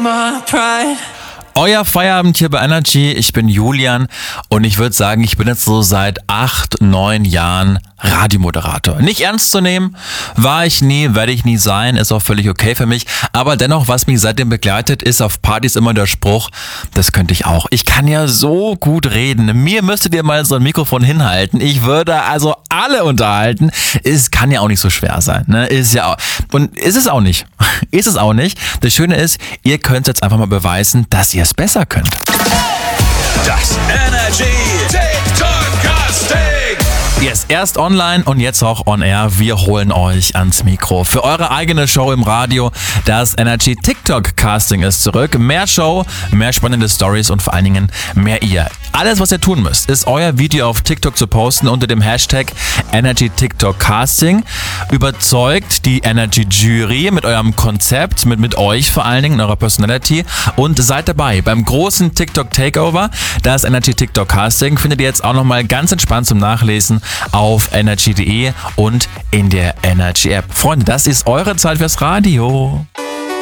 my pride. Euer Feierabend hier bei Energy, ich bin Julian und ich würde sagen, ich bin jetzt so seit 8, 9 Jahren Radiomoderator. Nicht ernst zu nehmen, war ich nie, werde ich nie sein, ist auch völlig okay für mich, aber dennoch, was mich seitdem begleitet, ist auf Partys immer der Spruch, das könnte ich auch. Ich kann ja so gut reden, mir müsstet ihr mal so ein Mikrofon hinhalten, ich würde also alle unterhalten, es kann ja auch nicht so schwer sein, ne? Ist ja auch, und ist es auch nicht, ist es auch nicht. Das Schöne ist, ihr könnt jetzt einfach mal beweisen, dass ihr es besser könnt. Das Energy TikTok Casting. Yes, erst online und jetzt auch on air. Wir holen euch ans Mikro. Für eure eigene Show im Radio. Das Energy TikTok Casting ist zurück. Mehr Show, mehr spannende Stories und vor allen Dingen mehr ihr. Alles, was ihr tun müsst, ist euer Video auf TikTok zu posten unter dem Hashtag Energy TikTok Casting. Überzeugt die Energy Jury mit eurem Konzept, mit euch vor allen Dingen, eurer Personality und seid dabei beim großen TikTok Takeover. Das Energy TikTok Casting findet ihr jetzt auch nochmal ganz entspannt zum Nachlesen auf energy.de und in der Energy App. Freunde, das ist eure Zeit fürs Radio.